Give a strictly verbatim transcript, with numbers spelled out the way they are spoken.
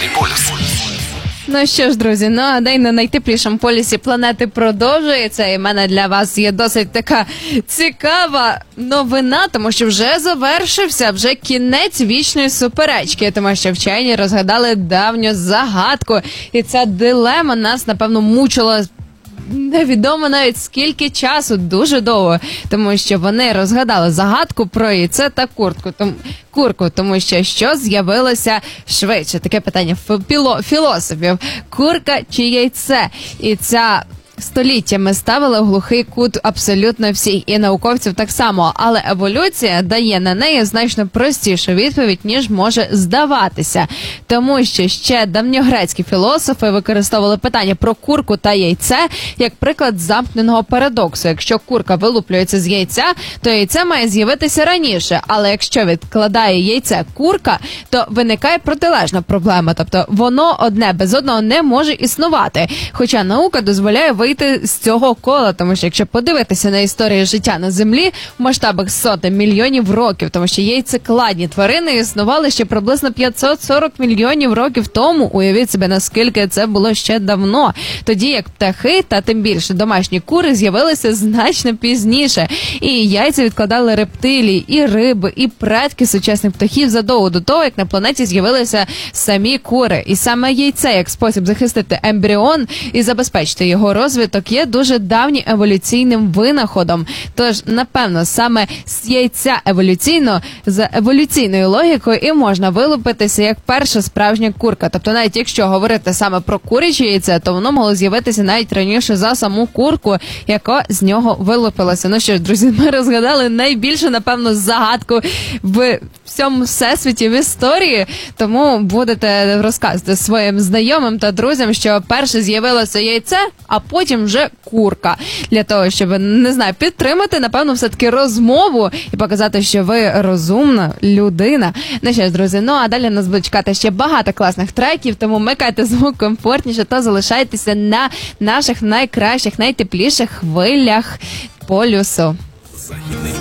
Північний полюс. Ну що ж, друзі, ну а день на найтеплішому полюсі планети продовжується, і в мене для вас є досить така цікава новина, тому що вже завершився, вже кінець вічної суперечки, тому що вчені розгадали давню загадку, і ця дилема нас, напевно, мучила невідомо навіть скільки часу, дуже довго, тому що вони розгадали загадку про яйце та куртку, тому, курку, тому що що з'явилося швидше? Таке питання філо, філософів. Курка чи яйце? І ця століттями ставили в глухий кут абсолютно всіх, і науковців так само, але еволюція дає на неї значно простішу відповідь, ніж може здаватися. Тому що ще давньогрецькі філософи використовували питання про курку та яйце як приклад замкненого парадоксу. Якщо курка вилуплюється з яйця, то яйце має з'явитися раніше, але якщо відкладає яйце курка, то виникає протилежна проблема, тобто воно одне без одного не може існувати. Хоча наука дозволяє вийти з цього кола, тому що якщо подивитися на історію життя на Землі в масштабах сотень мільйонів років, тому що яйцекладні тварини існували ще приблизно п'ятсот сорок мільйонів років тому, уявіть себе, наскільки це було ще давно, тоді як птахи та тим більше домашні кури з'явилися значно пізніше, і яйця відкладали рептилії, і риби, і предки сучасних птахів задовго до того, як на планеті з'явилися самі кури. І саме яйце як спосіб захистити ембріон і забезпечити його розвиток є дуже давнім еволюційним винаходом. Тож, напевно, саме з яйця еволюційно, за еволюційною логікою і можна вилупитися як перша справжня курка. Тобто, навіть якщо говорити саме про куряче яйце, то воно могло з'явитися навіть раніше за саму курку, яка з нього вилупилася. Ну що ж, друзі, ми розгадали найбільшу, напевно, загадку в всьому всесвіті, в історії, тому будете розказувати своїм знайомим та друзям, що перше з'явилося яйце, а потім вже курка. Для того, щоб, не знаю, підтримати, напевно, все-таки розмову і показати, що ви розумна людина. Ну що ж, друзі, ну а далі нас буде чекати ще багато класних треків, тому микайте звук комфортніше та залишайтеся на наших найкращих, найтепліших хвилях полюсу.